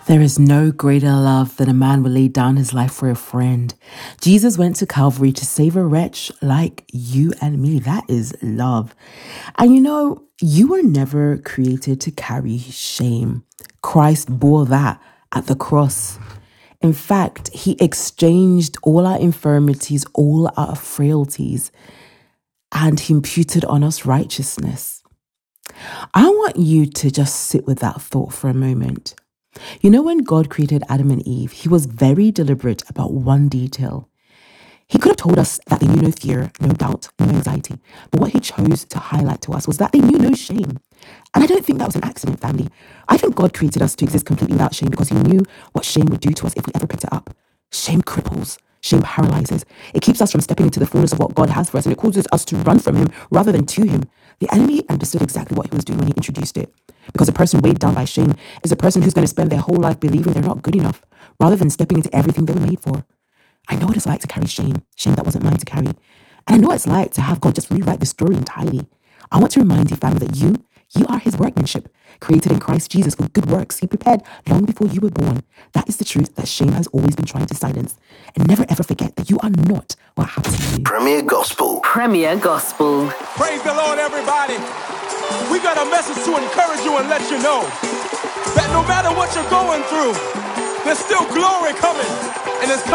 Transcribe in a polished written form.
There is no greater love than a man will lay down his life for a friend. Jesus went to Calvary to save a wretch like you and me. That is love. And you were never created to carry shame. Christ bore that at the cross. In fact, he exchanged all our infirmities, all our frailties, and he imputed on us righteousness. I want you to just sit with that thought for a moment. When God created Adam and Eve, he was very deliberate about one detail. He could have told us that they knew no fear, no doubt, no anxiety. But what he chose to highlight to us was that they knew no shame. And I don't think that was an accident, family. I think God created us to exist completely without shame because he knew what shame would do to us if we ever picked it up. Shame cripples. Shame paralyzes. It keeps us from stepping into the fullness of what God has for us, and it causes us to run from him rather than to him. The enemy understood exactly what he was doing when he introduced it. Because a person weighed down by shame is a person who's going to spend their whole life believing they're not good enough, rather than stepping into everything they were made for. I know what it's like to carry shame that wasn't mine to carry. And I know what it's like to have God just rewrite the story entirely. I want to remind you, family, that you are his workmanship, created in Christ Jesus for good works he prepared long before you were born. That is the truth that shame has always been trying to silence. And never ever forget that you are not what happened to you. Premier Gospel. Premier Gospel. Praise the Lord, everybody. We got a message to encourage you and let you know that no matter what you're going through, there's still glory coming, and it's coming.